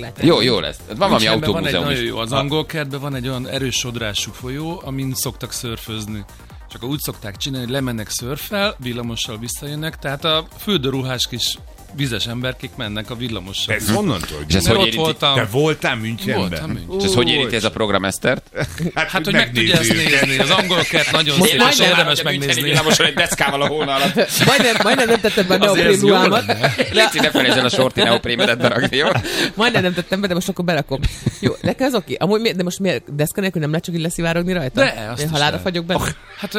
meglátjuk. Jó lesz. Van valami autómúzeum van egy is. nagyon jó, az angol kertben van egy olyan erős sodrású folyó, amin szoktak szörfözni. Csak úgy szokták csinálni, hogy lemennek szörffel, villamossal visszajönnek, tehát a fürdőruhás kis vizes emberkék mennek a villamossal. Ez honnan tudod? És ez Mert hogy ott érinti? voltam. Te voltál Münchenben? És ez hogy érinti ez a program Esztert? Hát, hogy meg tudja ezt nézni. Az angol kert nagyon szép, és érdemes megnézni. Villamosan egy deszkával a hóna alatt. Majdnem nem tettem be a Azért neoprém ez jó ruhámat. Léci, ne felejtsd el a sorti neoprémedet berakni, jó? Majdnem nem tettem be, de most akkor berakom. Jó, nekem az oké. Amúgy de most miért deszka nélkül nem lehet csak így leszivárogni rajta? De, azt Én is halára lehet. fagyok benne. Hát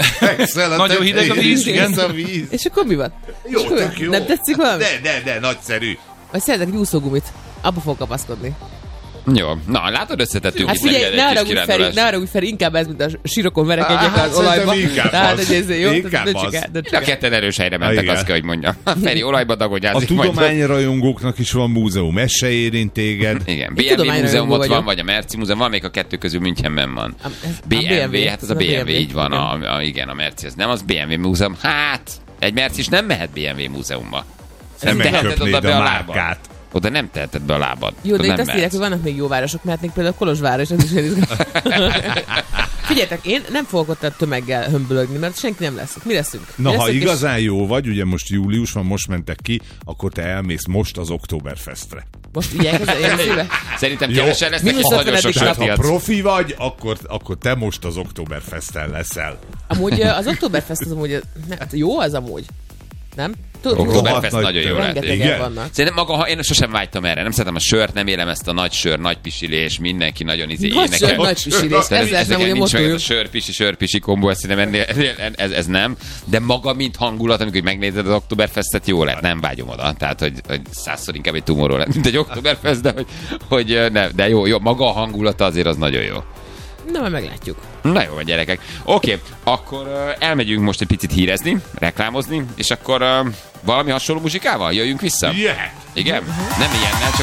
Nagyon hideg a víz, igen. A víz. És akkor mi van? Jó, És akkor tök jó. nem tetszik valami? De, nagyszerű. Vagy szeretek egy úszógumit. Abba fog kapaszkodni. Jó. Na, látod, összetettünk Hát itt figyelj, neked ne egy arra kis úgy Feri, kirándulást. ne arra úgy Feri, inkább ez, mint a sírokon verekedjek az olajba. szerintem inkább Tehát, az. hogy ez jó. Inkább Döntsük az. el, A döntsük el. ketten erős helyre mentek, Igen. azt kell, hogy mondjam. Feri, olajba A dagonyázik majd. tudományrajongóknak is van múzeum, ez se érint téged. Igen, Én BMW tudományrajongó múzeum ott van, vagyok. vagy a Merci múzeum, van még a kettő közül Münchenben van. A BMW, hát az a BMW, így van, igen. igen, a Merci, ez nem az BMW múzeum. Hát, egy Merci is nem mehet BMW múzeumba. Nem teheted megköpnéd oda be a a lábad. márkát. Oda nem teheted be a lábad. Jó, de Oda itt nem azt írják, mehetsz. hogy vannak még jó városok, mehetnék például Kolozsváros, ez is izgalmas. Figyeljetek, én nem fogok ott a tömeggel hömbölögni, mert senki nem lesz. Mi leszünk? Mi Na, ha leszünk, és- igazán jó vagy, ugye most július van, most mentek ki, akkor te elmész most az Oktoberfestre. Most így elkezdem szíve? Szerintem Jó. kevesen lesznek, Mínusz ha nagyon 50 sok Tehát, Tehát ha sört ihatsz. profi vagy, akkor te most az Oktoberfesten leszel. Amúgy az Oktoberfest az amúgy, hát jó az amúgy. Nem? Tudod, Oktoberfest Rohadt nagyon jó nagy lehet. rengetegen Igen. vannak. Szerintem maga, én sosem vágytam erre, nem szeretem a sört, nem élem ezt a nagy sör, nagy pisilés, mindenki nagyon Nagy énekel. sör, nagy pisilés. Ez lesz nem ugye nincs meg ez a motójuk. sörpisi kombó, ezt szerintem ez nem. De maga, mint hangulat, amikor megnézed az Oktoberfestet, jó lett, nem vágyom oda. Tehát, hogy 100-szor inkább egy tumorról lett, mint egy Oktoberfest, de nem, de jó, maga a hangulata azért az nagyon jó. Na, majd meglátjuk. Na jó, gyerekek. Oké, akkor elmegyünk most egy picit hírezni, reklámozni, és akkor valami hasonló muzsikával jöjjünk vissza? Yeah. Igen? Nem ilyennel, csak